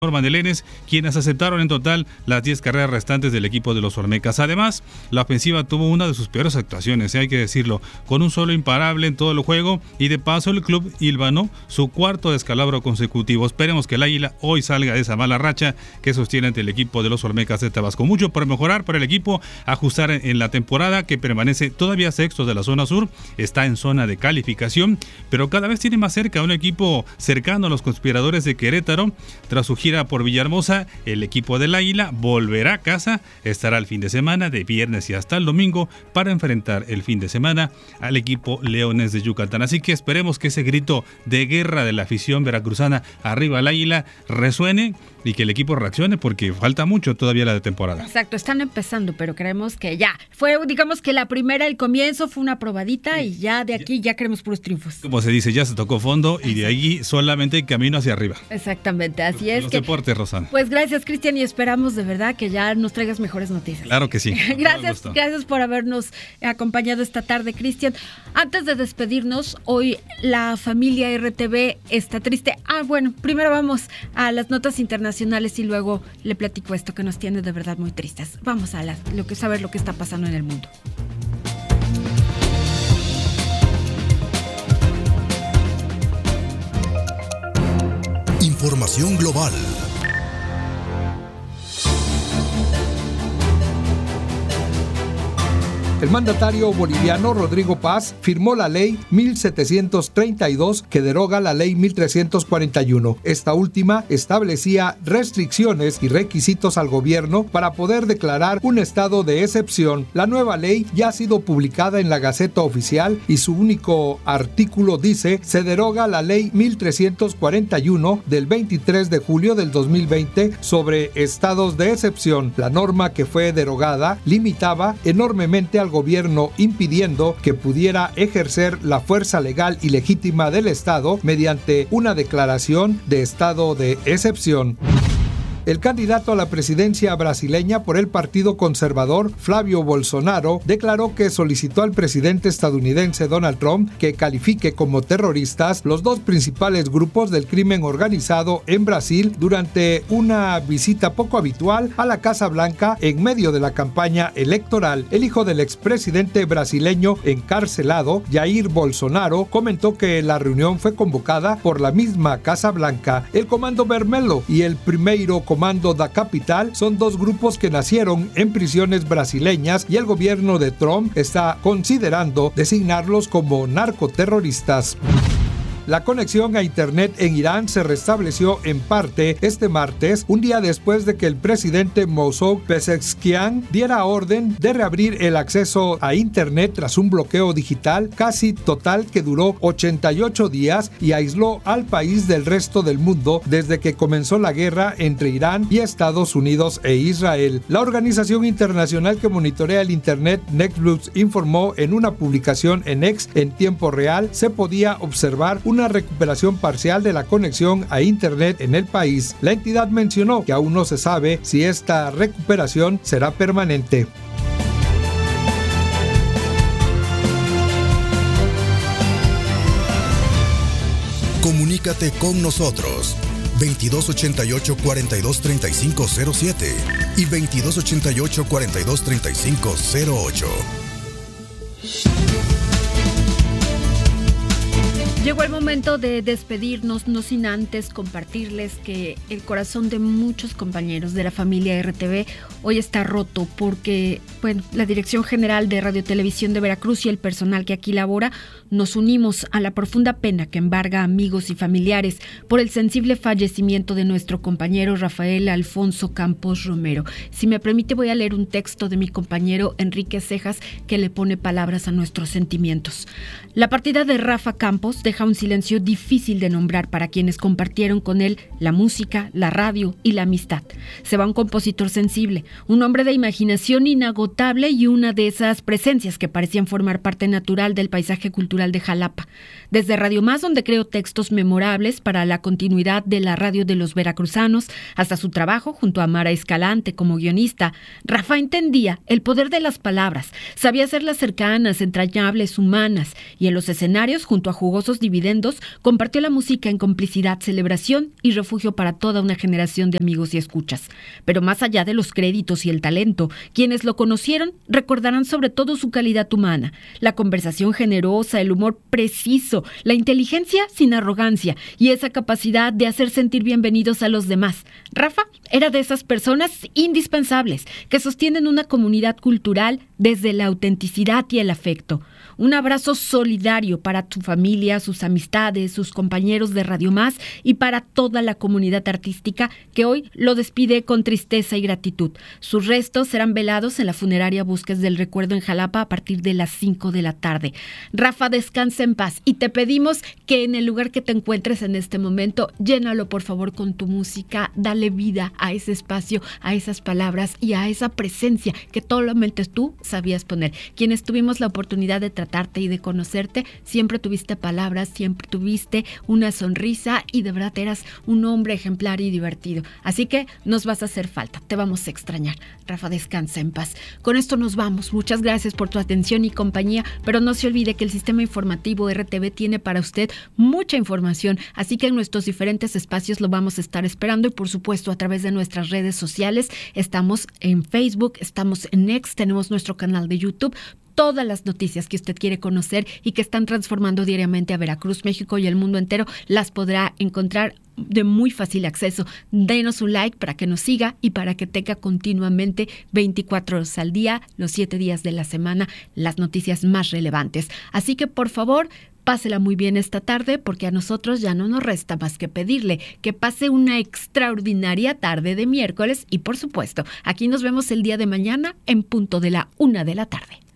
Mandelenes, quienes aceptaron en total las 10 carreras restantes del equipo de los Olmecas. Además, la ofensiva tuvo una de sus peores actuaciones, hay que decirlo, con un solo imparable en todo el juego, y de paso el club hilvanó su cuarto descalabro consecutivo. Esperemos que el Águila hoy salga de esa mala racha que sostiene ante el equipo de los Olmecas de Tabasco. Mucho por mejorar para el equipo, ajustar en la temporada, que permanece todavía sexto de la zona sur, está en zona de calificación, pero cada vez tiene más cerca a un equipo cercano a los conspiradores de Querétaro. Tras su gira por Villahermosa, el equipo del Águila volverá a casa, estará el fin de semana, de viernes y hasta el domingo, para enfrentar el fin de semana al equipo Leones de Yucatán. Así que esperemos que ese grito de guerra de la afición veracruzana arriba al Águila resuene y que el equipo reaccione, porque falta mucho todavía la de temporada. Exacto, están empezando, pero creemos que ya fue, digamos que la primera, el comienzo fue una probadita, y ya de aquí ya queremos puros triunfos. Como se dice, ya se tocó fondo y de ahí solamente camino hacia arriba. Exactamente, así es. Los deportes, Rosana. Pues gracias, Cristian, y esperamos de verdad que ya nos traigas mejores noticias. Claro que sí. Gracias por habernos acompañado esta tarde, Cristian. Antes de despedirnos, hoy la familia RTV está triste. Bueno, primero vamos a las notas internacionales y luego le platico esto que nos tiene de verdad muy tristes. Vamos a saber lo que está pasando en el mundo. Información global. El mandatario boliviano Rodrigo Paz firmó la ley 1732 que deroga la ley 1341. Esta última establecía restricciones y requisitos al gobierno para poder declarar un estado de excepción. La nueva ley ya ha sido publicada en la Gaceta Oficial y su único artículo dice: se deroga la ley 1341 del 23 de julio del 2020 sobre estados de excepción. La norma que fue derogada limitaba enormemente al gobierno, impidiendo que pudiera ejercer la fuerza legal y legítima del Estado mediante una declaración de estado de excepción. El candidato a la presidencia brasileña por el Partido Conservador, Flávio Bolsonaro, declaró que solicitó al presidente estadounidense Donald Trump que califique como terroristas los dos principales grupos del crimen organizado en Brasil durante una visita poco habitual a la Casa Blanca en medio de la campaña electoral. El hijo del expresidente brasileño encarcelado, Jair Bolsonaro, comentó que la reunión fue convocada por la misma Casa Blanca. El Comando Vermelho y el Primeiro Comando da Capital son dos grupos que nacieron en prisiones brasileñas y el gobierno de Trump está considerando designarlos como narcoterroristas. La conexión a Internet en Irán se restableció en parte este martes, un día después de que el presidente Mosoud Pezeshkian diera orden de reabrir el acceso a Internet tras un bloqueo digital casi total que duró 88 días y aisló al país del resto del mundo desde que comenzó la guerra entre Irán y Estados Unidos e Israel. La organización internacional que monitorea el Internet, Nextblue, informó en una publicación en X en tiempo real se podía observar una recuperación parcial de la conexión a Internet en el país. La entidad mencionó que aún no se sabe si esta recuperación será permanente. Comunícate con nosotros 2288-423507 y 2288-423508. Llegó el momento de despedirnos, no sin antes compartirles que el corazón de muchos compañeros de la familia RTV hoy está roto porque, la Dirección General de Radio Televisión de Veracruz y el personal que aquí labora nos unimos a la profunda pena que embarga a amigos y familiares por el sensible fallecimiento de nuestro compañero Rafael Alfonso Campos Romero. Si me permite, voy a leer un texto de mi compañero Enrique Cejas que le pone palabras a nuestros sentimientos. La partida de Rafa Campos deja un silencio difícil de nombrar para quienes compartieron con él la música, la radio y la amistad. Se va un compositor sensible, un hombre de imaginación inagotable y una de esas presencias que parecían formar parte natural del paisaje cultural de Jalapa. Desde Radio Más, donde creó textos memorables para la continuidad de la radio de los veracruzanos, hasta su trabajo junto a Mara Escalante como guionista, Rafa entendía el poder de las palabras, sabía hacerlas cercanas, entrañables, humanas, y en los escenarios, junto a jugosos dividendos, compartió la música en complicidad, celebración y refugio para toda una generación de amigos y escuchas. Pero más allá de los créditos y el talento, quienes lo conocieron recordarán sobre todo su calidad humana, la conversación generosa, el humor preciso, la inteligencia sin arrogancia y esa capacidad de hacer sentir bienvenidos a los demás. Rafa era de esas personas indispensables que sostienen una comunidad cultural desde la autenticidad y el afecto. Un abrazo solidario para tu familia, sus amistades, sus compañeros de Radio Más y para toda la comunidad artística que hoy lo despide con tristeza y gratitud. Sus restos serán velados en la funeraria Búsqueda del Recuerdo en Jalapa a partir de las 5 de la tarde. Rafa, descansa en paz y te pedimos que en el lugar que te encuentres en este momento, llénalo por favor con tu música, dale vida a ese espacio, a esas palabras y a esa presencia que solamente tú sabías poner. Quienes tuvimos la oportunidad de tratarte y de conocerte, siempre tuviste palabras, siempre tuviste una sonrisa y de verdad eras un hombre ejemplar y divertido. Así que nos vas a hacer falta, te vamos a extrañar. Rafa, descansa en paz. Con esto nos vamos. Muchas gracias por tu atención y compañía, pero no se olvide que el sistema informativo RTV tiene para usted mucha información, así que en nuestros diferentes espacios lo vamos a estar esperando y por supuesto a través de nuestras redes sociales. Estamos en Facebook, estamos en X, tenemos nuestro canal de YouTube. Todas las noticias que usted quiere conocer y que están transformando diariamente a Veracruz, México y el mundo entero, las podrá encontrar de muy fácil acceso. Denos un like para que nos siga y para que tenga continuamente 24 horas al día, los 7 días de la semana, las noticias más relevantes. Así que por favor, pásela muy bien esta tarde porque a nosotros ya no nos resta más que pedirle que pase una extraordinaria tarde de miércoles y por supuesto, aquí nos vemos el día de mañana en punto de la 1 de la tarde.